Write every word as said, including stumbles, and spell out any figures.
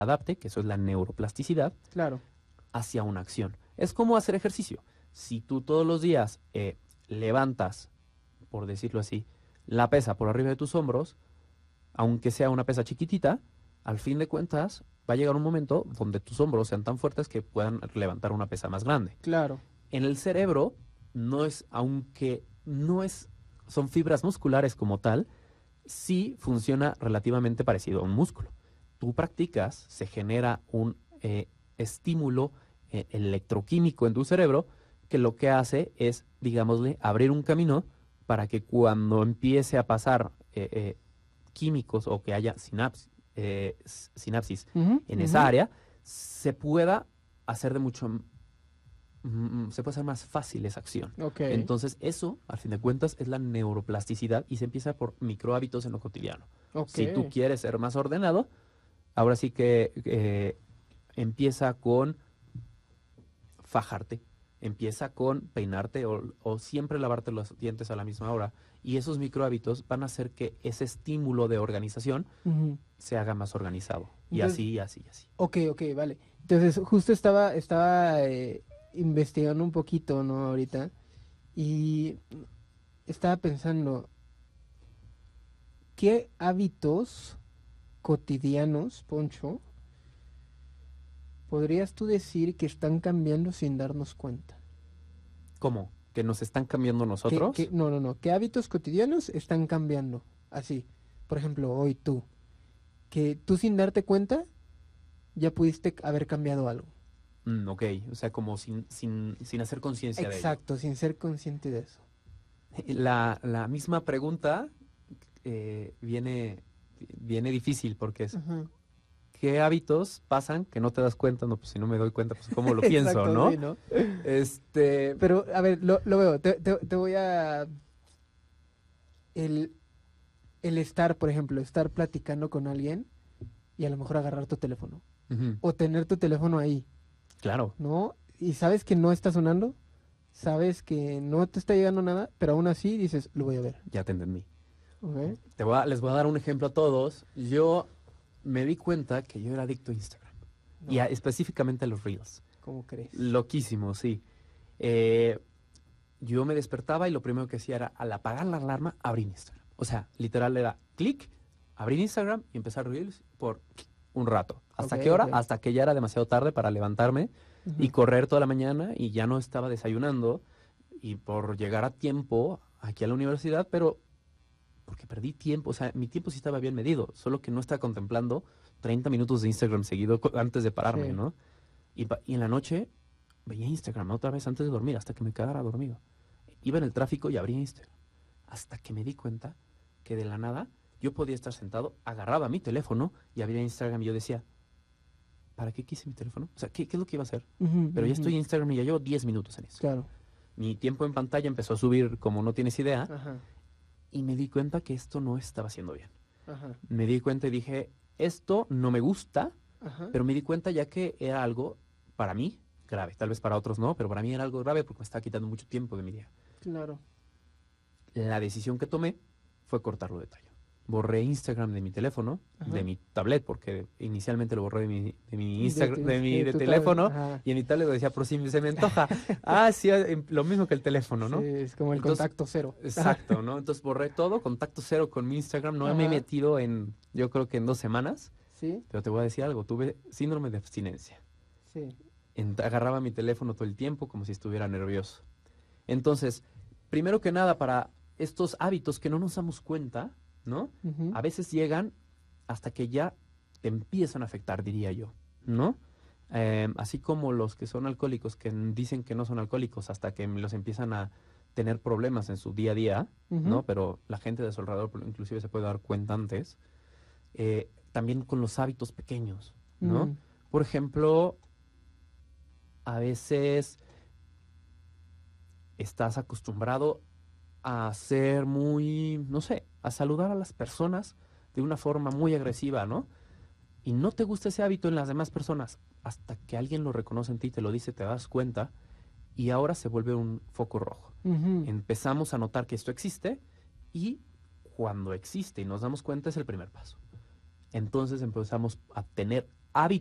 adapte, que eso es la neuroplasticidad, Claro. hacia una acción. Es como hacer ejercicio. Si tú todos los días eh, levantas, por decirlo así, la pesa por arriba de tus hombros, aunque sea una pesa chiquitita, al fin de cuentas va a llegar un momento donde tus hombros sean tan fuertes que puedan levantar una pesa más grande. Claro. En el cerebro no es, aunque no es, son fibras musculares como tal, sí funciona relativamente parecido a un músculo. Tú practicas, se genera un eh, estímulo eh, electroquímico en tu cerebro que lo que hace es, digámosle, abrir un camino para que cuando empiece a pasar eh, eh, químicos o que haya sinaps, eh, sinapsis Uh-huh, en uh-huh. esa área, se pueda hacer de mucho, mm, se puede hacer más fácil esa acción. Ok. Entonces eso, al fin de cuentas, es la neuroplasticidad y se empieza por microhábitos en lo cotidiano. Ok. Si tú quieres ser más ordenado, ahora sí que eh, empieza con fajarte, empieza con peinarte o, o siempre lavarte los dientes a la misma hora. Y esos microhábitos van a hacer que ese estímulo de organización Ujú. se haga más organizado. Y Entonces- así, y así, y así. Ok, ok, vale. Entonces, justo estaba, estaba eh, investigando un poquito, ¿no? Ahorita. Y estaba pensando, ¿qué hábitos cotidianos, Poncho, podrías tú decir que están cambiando sin darnos cuenta? ¿Cómo? ¿Que nos están cambiando ¿Qué- nosotros? qué- no, no, no. ¿Qué hábitos cotidianos están cambiando? Así. Por ejemplo, hoy tú. Que tú sin darte cuenta ya pudiste haber cambiado algo. Mm, ok, o sea, como sin, sin, sin hacer conciencia de ello. Exacto, sin ser consciente de eso. La, la misma pregunta eh, viene, viene difícil porque es, Ajá. ¿qué hábitos pasan que no te das cuenta? No, pues si no me doy cuenta, pues cómo lo pienso, Exacto, ¿no? sí, ¿no? Este, Pero, a ver, lo, lo veo. Te, te- te voy a... El, el estar, por ejemplo, estar platicando con alguien y a lo mejor agarrar tu teléfono. ujú, O tener tu teléfono ahí, claro, ¿no? Y sabes que no está sonando, sabes que no te está llegando nada, pero aún así dices, lo voy a ver. ya te entendí. ¿Ok? Te voy a- les voy a dar un ejemplo a todos. Yo me di cuenta que yo era adicto a Instagram. Y a- No, específicamente a los Reels. ¿cómo crees? Loquísimo, sí. Eh, yo me despertaba y lo primero que hacía era, al apagar la alarma, abrir Instagram. O sea, literal era clic, abrir Instagram y empezar Reels por un rato. ¿Hasta Ok, qué hora? ok. Hasta que ya era demasiado tarde para levantarme y Ujú. correr toda la mañana y ya no estaba desayunando y por llegar a tiempo aquí a la universidad, pero porque perdí tiempo, o sea, mi tiempo sí estaba bien medido, solo que no estaba contemplando treinta minutos de Instagram seguido co- antes de pararme, Sí. ¿no? Y, pa- y en la noche veía Instagram otra vez antes de dormir, hasta que me quedara dormido. Iba en el tráfico y abría Instagram, hasta que me di cuenta que de la nada yo podía estar sentado, agarraba mi teléfono y abría Instagram y yo decía, ¿para qué quise mi teléfono? O sea, ¿qué, qué es lo que iba a hacer? Ujú, Pero ya ujú. estoy en Instagram y ya llevo diez minutos en eso. Claro. Mi tiempo en pantalla empezó a subir como no tienes idea Ajá, y me di cuenta que esto no estaba haciendo bien. ajá, Me di cuenta y dije, esto no me gusta, ajá. pero me di cuenta ya que era algo para mí grave. Tal vez para otros no, pero para mí era algo grave porque me estaba quitando mucho tiempo de mi día. Claro. La decisión que tomé fue cortarlo de tallo. Borré Instagram de mi teléfono, Ajá. de mi tablet, porque inicialmente lo borré de mi, de mi De Instagram, tu- de, mi de de tu tab- teléfono, ajá. y en mi tablet lo decía, por si se me antoja. Ah, sí, em, lo mismo que el teléfono, ¿no? Sí, es como el Entonces, contacto cero. Exacto, ¿no? Entonces borré todo, contacto cero con mi Instagram. No me he Ajá. metido en, yo creo que en dos semanas, Sí, pero te voy a decir algo, tuve síndrome de abstinencia. sí. En- agarraba mi teléfono todo el tiempo como si estuviera nervioso. Entonces, primero que nada, para estos hábitos que no nos damos cuenta, ¿no? Ujú. A veces llegan hasta que ya te empiezan a afectar, diría yo, ¿no? Eh, así como los que son alcohólicos, que n- dicen que no son alcohólicos hasta que los empiezan a tener problemas en su día a día, ¿no? Ujú. Pero la gente de su alrededor por- inclusive se puede dar cuenta antes. Eh, también con los hábitos pequeños, ¿no? Mm. Por ejemplo, a veces estás acostumbrado a ser muy, no sé, a saludar a las personas de una forma muy agresiva, ¿no? Y no te gusta ese hábito en las demás personas hasta que alguien lo reconoce en ti, te lo dice, te das cuenta y ahora se vuelve un foco rojo. Ujú. Empezamos a notar que esto existe y cuando existe y nos damos cuenta es el primer paso. Entonces empezamos a tener hábitos